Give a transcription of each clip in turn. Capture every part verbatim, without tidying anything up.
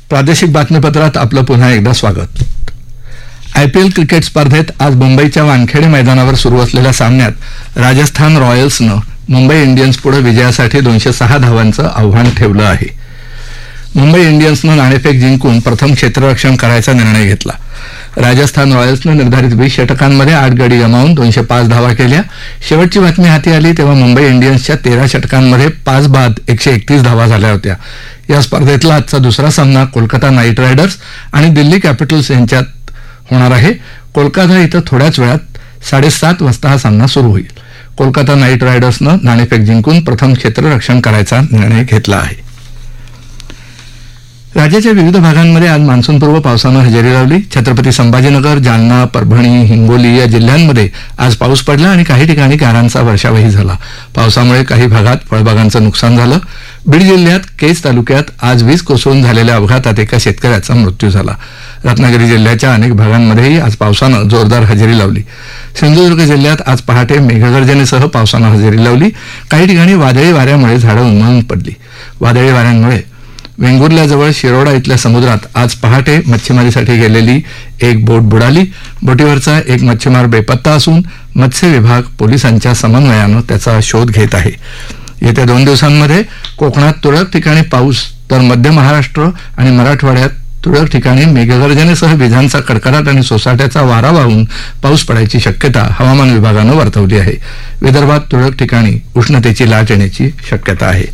प्रादेशिक बातमीपत्रात आपलं पुन्हा एकदा स्वागत. आयपीएल क्रिकेट स्पर्धेत आज मुंबईच्या वानखेडे मैदानावर सुरू असलेल्या सामन्यात राजस्थान रॉयल्सनं मुंबई इंडियन्स पुढे विजयासाठी दोनशे सहा धावांचं आव्हान ठेवलं आहे. मुंबई इंडियन्सनं नाणेफेक जिंकून प्रथम क्षेत्ररक्षण करायचा निर्णय घेतला. राजस्थान रॉयल्सनं निर्धारित वीस षटकांमध्ये आठ गडी गमावून दोनशे पाच धावा केल्या. शेवटची बातमी हाती आली तेव्हा मुंबई इंडियन्सच्या तेरा षटकांमध्ये पाच बाद एकशे एकतीस धावा झाल्या होत्या. या स्पर्धेतला आजचा दुसरा सामना कोलकाता नाईट रायडर्स आणि दिल्ली कॅपिटल्स यांच्यात होणार आहे. कोलकाता इथं थोड्याच वेळात साडेसात वाजता हा सामना सुरू होईल. कोलकाता नाईट रायडर्सनं नाणेफेक जिंकून प्रथम क्षेत्ररक्षण करायचा निर्णय घेतला आहे. राज्याच्या विविध भागांमध्ये आज मान्सूनपूर्व पावसानं हजेरी लावली. छत्रपती संभाजीनगर, जालना, परभणी, हिंगोली या जिल्ह्यांमध्ये आज पाऊस पडला आणि काही ठिकाणी गारांचा वर्षावही झाला. पावसामुळे काही भागात फळबागांचं नुकसान झालं. बीड जिल्ह्यात केज तालुक्यात आज वीज कोसळून झालेल्या अपघातात एका शेतकऱ्याचा मृत्यू झाला. रत्नागिरी जिल्ह्याच्या अनेक भागांमध्येही आज पावसानं जोरदार हजेरी लावली. सिंधुदुर्ग जिल्ह्यात आज पहाटे मेघगर्जनेसह पावसानं हजेरी लावली. काही ठिकाणी वादळी वाऱ्यामुळे झाडं उन्मळून पडली. वादळी वाऱ्यांमुळे वेंगुर्ल्याजवळ शिरोडा इथल्या समुद्रात आज पहाटे मच्छीमारीसाठी गेलेली एक बोट बुडाली. बोटीवरचा एक मच्छीमार बेपत्ता असून मत्स्य विभाग पोलिसांच्या समन्वयानं त्याचा शोध घेत आहे. येत्या दोन दिवसांमध्ये कोकणात तुरळक ठिकाणी पाऊस तर मध्य महाराष्ट्र आणि मराठवाड्यात तुरळक ठिकाणी मेघगर्जनेसह विजांचा कडकडाट आणि सोसाट्याचा वारा वाहून पाऊस पडायची शक्यता हवामान विभागानं वर्तवली आहे. विदर्भात तुरळक ठिकाणी उष्णतेची लाट येण्याची शक्यता आहे.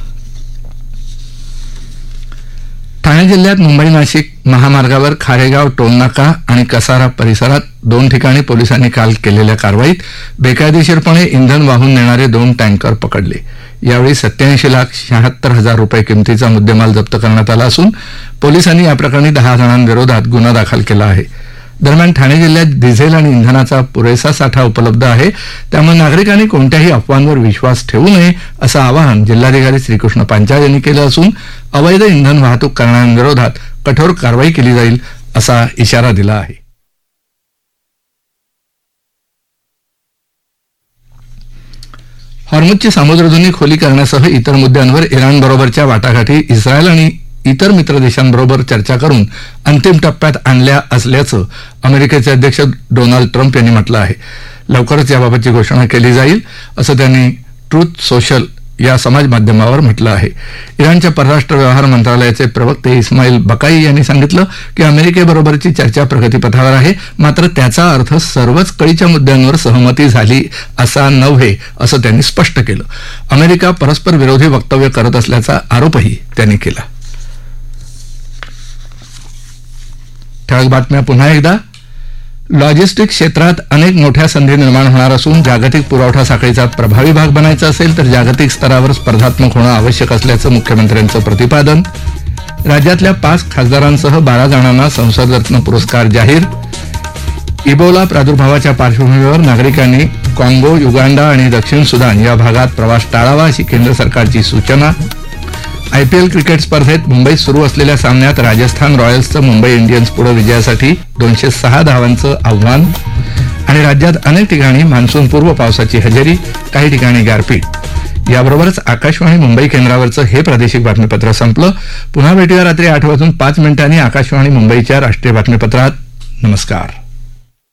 ठाणे जिल्ह्यात मुंबई नाशिक महामार्गावर खारेगाव टोलनाका आणि कसारा परिसरात दोन ठिकाणी पोलिसांनी काल केलेल्या कारवाईत बेकायदेशीरपणे इंधन वाहून नेणारे दोन टँकर पकडले. यावेळी सत्याऐंशी लाख शहात्तर हजार रुपये किमतीचा मुद्देमाल जप्त करण्यात आला असून पोलिसांनी या प्रकरणी दहा जणांविरोधात गुन्हा दाखल केला आहे. दरम्यान ठाणे जिल्ह्यात डिझेल आणि इंधनाचा पुरेसा साठा उपलब्ध आहे. त्यामुळे नागरिकांनी कोणत्याही अफवांवर विश्वास ठेवू नये असं आवाहन जिल्हाधिकारी श्रीकृष्ण पांचाळ यांनी केलं असून अवैध इंधन वाहतूक करणाऱ्यांविरोधात कठोर कारवाई केली जाईल असा इशारा दिला आहे. हॉर्मुझची सामुद्रधुनी खोली करण्यासह इतर मुद्द्यांवर इराणबरोबरच्या वाटाघाटी इस्रायल आणि इतर मित्र देशांबरोबर चर्चा करून अंतिम टप्प्यात आणल्या असल्याचं अमेरिकेचे अध्यक्ष डोनाल्ड ट्रम्प यांनी म्हटलं आहे. लवकरच याबाबतची घोषणा केली जाईल असं त्यांनी ट्रूथ सोशल या समाज माध्यमावर म्हटलं आहे. इराणच्या परराष्ट्र व्यवहार मंत्रालयाचे प्रवक्ते इस्माईल बकाई यांनी सांगितलं की अमेरिकेबरोबरची चर्चा प्रगतीपथावर आहे, मात्र त्याचा अर्थ सर्वच कळीच्या मुद्द्यांवर सहमती झाली असा नव्हे असं त्यांनी स्पष्ट केलं. अमेरिका परस्पर विरोधी वक्तव्य करत असल्याचा आरोपही त्यांनी केला. ठळक बातम्या पुन्हा एकदा. लॉजिस्टिक क्षेत्रात अनेक मोठ्या संधी निर्माण होणार असून जागतिक पुरवठा साखळीचा प्रभावी भाग बनायचा असेल तर जागतिक स्तरावर स्पर्धात्मक होणं आवश्यक असल्याचं मुख्यमंत्र्यांचं प्रतिपादन. राज्यातल्या पाच खासदारांसह बारा जणांना संसद रत्न पुरस्कार जाहीर. इबोला प्रादुर्भावाच्या पार्श्वभूमीवर नागरिकांनी काँगो, युगांडा आणि दक्षिण सुदान या भागात प्रवास टाळावा अशी केंद्र सरकारची सूचना. आयपीएल क्रिकेट स्पर्धेत मुंबईत सुरू असलेल्या सामन्यात राजस्थान रॉयल्सचं मुंबई इंडियन्स पुढे विजयासाठी दोनशे सहा धावांचं आव्हान. आणि राज्यात अनेक ठिकाणी मान्सूनपूर्व पावसाची हजेरी, काही ठिकाणी गारपीट. याबरोबरच आकाशवाणी मुंबई केंद्रावरचं हे प्रादेशिक बातमीपत्र संपलं. पुन्हा भेटूया रात्री आठ वाजून पाच मिनिटांनी आकाशवाणी मुंबईच्या राष्ट्रीय बातमीपत्रात. नमस्कार.